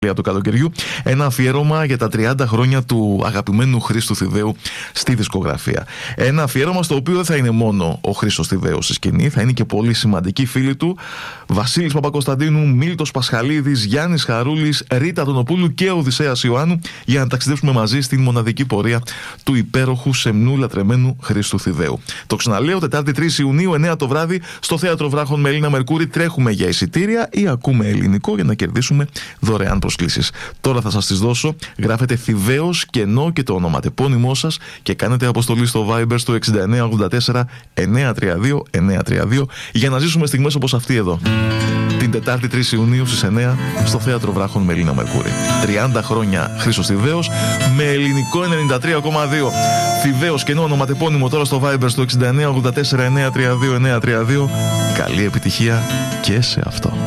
του καλοκαιριού, ένα αφιέρωμα για τα 30 χρόνια του αγαπημένου Χρήστου Θηδαίου στη δισκογραφία. Ένα αφιέρωμα στο οποίο δεν θα είναι μόνο ο Χρήστος Θηδαίος στη σκηνή, θα είναι και πολύ σημαντικοί φίλοι του: Βασίλης Παπακοσταντίνου, Μίλτος Πασχαλίδης, Γιάννης Χαρούλης, Ρίτα Τονοπούλου και Οδυσσέας Ιωάννου, για να ταξιδέψουμε μαζί στην μοναδική πορεία του υπέροχου σεμνού λατρεμένου Χρήστου Θηδαίου. Το ξαναλέω, Τετάρτη 3 Ιουνίου, 9 το βράδυ, στο Θέατρο Βράχων με Έλληνα Μερκούρη. Τρέχουμε για εισιτήρια ή ακούμε ελληνικό για να κερδίσουμε δωρεάν προσκλήσεις. Τώρα θα σας τις δώσω. Γράφετε Θηδαίος κενό και το ονοματεπώνυμό σας και κάνετε αποστολή στο Viber στο 6984 932 932 για να ζήσουμε στιγμές όπως αυτή εδώ. Την Τετάρτη 3 Ιουνίου στις 9 στο Θέατρο Βράχων με Έλληνα Μερκούρη. 30 χρόνια Χρήστος Θηδαίος με ελληνικό 93,2. Θηδαίος κενό ονοματεπώνυμο τώρα στο Viber στο 6984 932 932. Καλή επιτυχία και σε αυτό.